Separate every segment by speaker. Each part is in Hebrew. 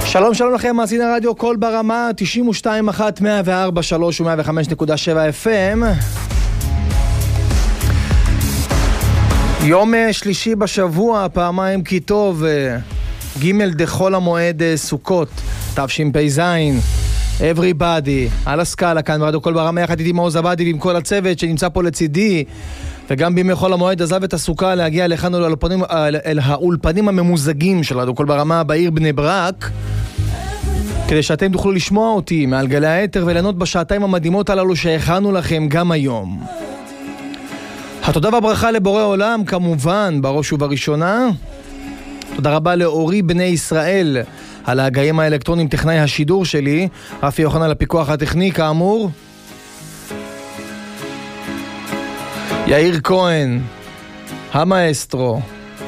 Speaker 1: שלום שלום לכם, מאזין הרדיו קול ברמה 92.1 104.3 ו-105.7 FM. יום שלישי בשבוע, פעמיים כי טוב, ג' דחול המועד סוכות, תשפ"ז. everybody, על הסקאלה כאן ברדיו קול ברמה, יחד איתי מעוז עבדי ועם כל הצוות שנמצא פה לצידי, וגם בימי חול המועד עזב את הסוכה להגיע לכאן אל האולפנים הממוזגים של רדיו קול ברמה בעיר בני ברק, כדי שאתם תוכלו לשמוע אותי מעל גלי האתר וליהנות בשעתיים המדהימות הללו שהכנו לכם גם היום. התודה והברכה לבורא עולם, כמובן, בראש ובראשונה. תודה רבה לאורי בני ישראל על ההגאים האלקטרונים, טכנאי השידור שלי, רפי יוחנן לפיקוח הטכני, כאמור. יאיר כהן, המאסטרו,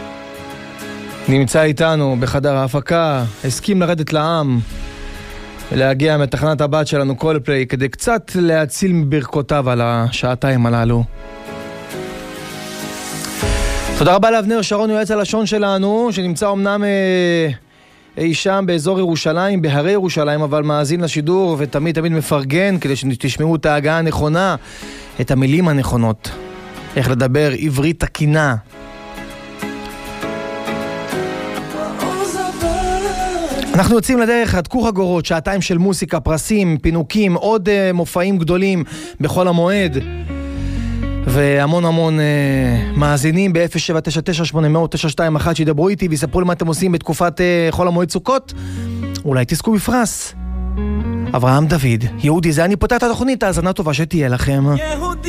Speaker 1: נמצא איתנו בחדר ההפקה, הסכים לרדת לעם ולהגיע מתחנת הבת שלנו קולפליי כדי קצת להציל מברכותיו על השעתיים הללו. תודה רבה לאבנר שרון, יועץ הלשון שלנו, שנמצא אמנם אי שם באזור ירושלים, בהרי ירושלים, אבל מאזין לשידור ותמיד תמיד מפרגן כדי שתשמעו את ההגעה הנכונה, את המילים הנכונות, איך לדבר עברית תקינה. אנחנו יוצאים לדרך, הדקו חגורות, שעתיים של מוסיקה, פרסים, פינוקים, עוד מופעים גדולים בכל המועד, והמון המון מאזינים ב-0799800921 שידברו איתי ויספרו לי מה אתם עושים בתקופת חול המועד סוכות. אולי תזכו בפרס. אברהם דוד, יהודי, זה אני פותח את התוכנית, האזנה טובה שתהיה לכם.